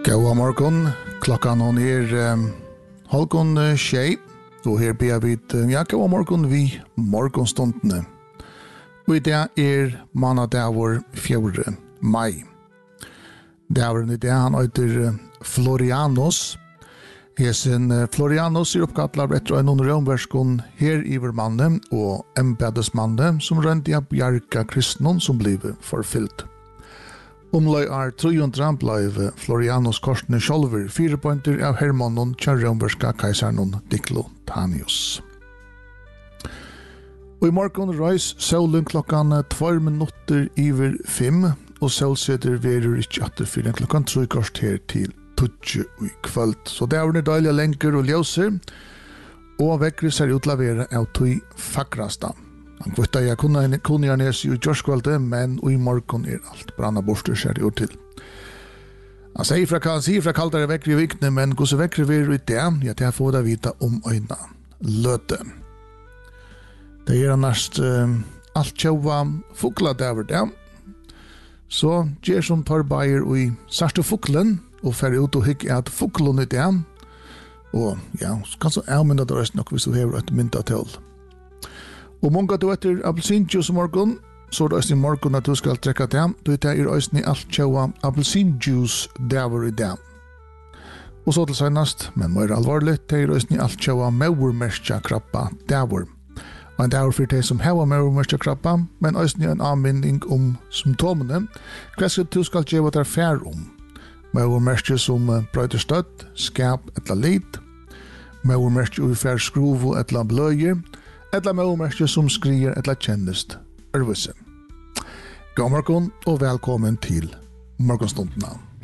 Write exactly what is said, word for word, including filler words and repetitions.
God morgon, klockan hon är um, halvgång uh, tjej och här ber vi uh, ja, god morgon vi morgonstundene. Och det är måndagar fjärde maj. Dagen i det han heter uh, Florianos. Hesen uh, Florianos är uppkallad efter en romverskon här i mannen och embedesmannen som rönt i bjarka kristnon som blev förfyllt. Omlai er trehundra blev Florianos korsne sjálfur fire pointer av Hermanon Kjarromberska kejsarnon Diklotanius. Og i morgon reis solen klokkan två minutter iver fem, og solseter verur ikkje atter fyrir klokkan tre kort her til tutje i kvöld. Så det er deilige lenker og ljøser, og vekkri ser utlavere av tui fakrasta. Han kvittar jag kunde kunde jag näs ju Joshkvalde men i morgon är allt branna borster ser det till. Han säger fra kan säga fra kallare veckor i vikne men hur så veckor vi ut där ja det får da vita om öjna löte. Det är annars uh, allt tjova fukla där där. Så ger som tar bajer i sarsta fuklen och fer ut och hick att fuklon ut där. Och ja, kan så använda det resten och vi så här ett mynta till. Og många du etter appelsinjuice morgon, så er det i morgon at du skal trekke det. Du er i øyne alt tjaua appelsinjuice daver i dag. Og så til senast, men mer alvorlig, det er i øyne alt tjaua maurmerskja krabba daver. Og en daver for det som heva maurmerskja krabba, men øyne en anminning om symptomene, hva skal du skal gjøre der fær om. Maurmerskja som brøyter støtt, skap etla lit, maurmerskja ufær skruvo etla bløyer, etla maurmerskja som skrier etla kjennest ørvise. God morgon og velkommen til morgonstundene.